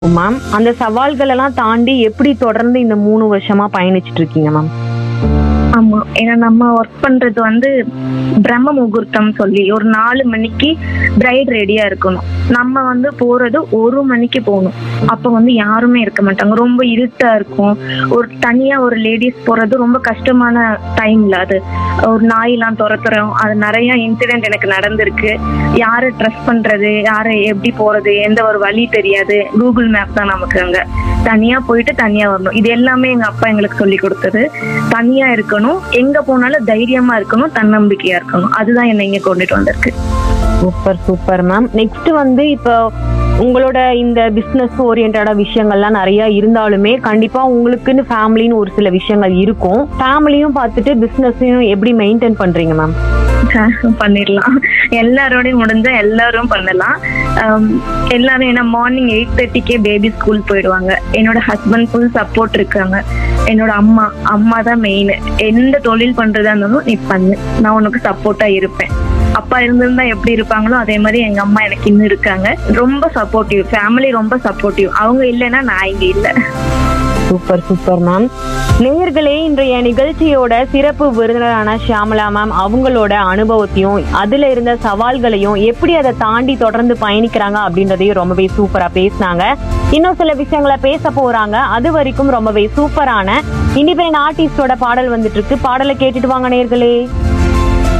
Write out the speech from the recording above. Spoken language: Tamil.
மேம் அந்த சவால்கள் எல்லாம் தாண்டி எப்படி தொடர்ந்து இந்த 3 வருஷமா பயணிச்சிட்டு இருக்கீங்க மேம்? ஆமா. ஏன்னா நம்ம ஒர்க் பண்றது பிரம்ம முகூர்த்தம் சொல்லி ஒரு 4 மணிக்கு பிரைட் ரெடியா இருக்கணும். நம்ம போறது 1 மணிக்கு போகணும். அப்ப யாருமே இருக்க மாட்டாங்க. ரொம்ப இருட்டா இருக்கும். ஒரு தனியா ஒரு லேடிஸ் போறது ரொம்ப கஷ்டமான டைம்ல அது. ஒரு நாயெல்லாம் துரத்துறோம். அது நிறைய இன்சிடென்ட் எனக்கு நடந்திருக்கு. யாரை ட்ரஸ்ட் பண்றது, யாரை எப்படி போறது, எந்த ஒரு வழி தெரியாது. கூகுள் மேப் தான் நமக்கு. அங்க தனியா போயிட்டு தனியா வரணும். இது எல்லாமே எங்க அப்பா எங்களுக்கு சொல்லி கொடுத்தது. தனியா இருக்கணும், எங்க போனாலும் தைரியமா இருக்கணும், தன்னம்பிக்கையா இருக்கணும். அதுதான் என்னை இங்க கொண்டுட்டு வந்திருக்கு. Super super ma'am. நெக்ஸ்ட் இப்போ உங்களோட இந்த பிசினஸ் ஓரியன்டா விஷயங்கள்லாம் நிறைய இருந்தாலுமே கண்டிப்பா உங்களுக்குன்னு ஃபேமிலின்னு ஒரு சில விஷயங்கள் இருக்கும். ஃபேமிலியும் பார்த்துட்டு பிசினஸையும் எப்படி மெயின்டைன் பண்றீங்க மேம்? பண்ணிடலாம். எல்லாரோடையும் முடிஞ்சா எல்லாரும் பண்ணலாம். எல்லாரும் ஏன்னா மார்னிங் 8:30க்கே பேபி ஸ்கூல் போயிடுவாங்க. என்னோட ஹஸ்பண்ட் ஃபுல் சப்போர்ட் இருக்காங்க. என்னோட அம்மா தான் மெயின். எந்த தொழில் பண்றதா இருந்தாலும் நீ பண்ணு, நான் உனக்கு சப்போர்ட்டா இருப்பேன். அப்பா இருந்திருந்தா எப்படி இருப்பாங்களோ அதே மாதிரி எங்க அம்மா எனக்கு இன்னும் இருக்காங்க. ரொம்ப சப்போர்ட்டிவ். ஃபேமிலி ரொம்ப சப்போர்ட்டிவ். அவங்க இல்லைன்னா நான் இங்க இல்லை. Super super ma'am. நேயர்களே, இன்றைய நிகழ்ச்சியோட சிறப்பு விருந்தினரான ஷியாமளா மேம் அவங்களோட அனுபவத்தையும் அதுல இருந்த சவால்களையும் எப்படி அதை தாண்டி தொடர்ந்து பயணிக்கிறாங்க அப்படின்றதையும் ரொம்பவே சூப்பரா பேசினாங்க. இன்னும் சில விஷயங்களை பேச போறாங்க. அது வரைக்கும் ரொம்பவே சூப்பரான இண்டிபெண்டன்ட் ஆர்டிஸ்டோட பாடல் வந்துட்டு இருக்கு. பாடலை கேட்டுட்டு வாங்க நேயர்களே.